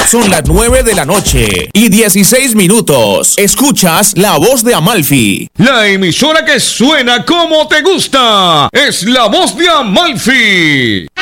Son las 9 de la noche y 16 minutos. Escuchas La Voz de Amalfi. La emisora que suena como te gusta es La Voz de Amalfi.